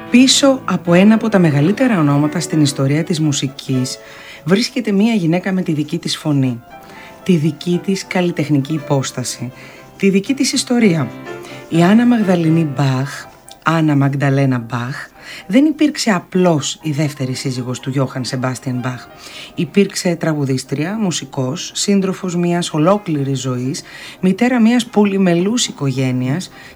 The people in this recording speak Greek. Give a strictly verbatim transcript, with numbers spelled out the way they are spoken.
Πίσω από ένα από τα μεγαλύτερα ονόματα στην ιστορία της μουσικής βρίσκεται μία γυναίκα με τη δική της φωνή, τη δική της καλλιτεχνική υπόσταση, τη δική της ιστορία. Η Άννα Μαγδαληνή Μπαχ, Άννα Μαγδαλένα Μπαχ, δεν υπήρξε απλώς η δεύτερη σύζυγος του Γιώχαν Σεμπάστιαν Μπαχ. Υπήρξε τραγουδίστρια, μουσικός, σύντροφος μιας ολόκληρης ζωής, μητέρα μιας πολυμελούς οικογένειας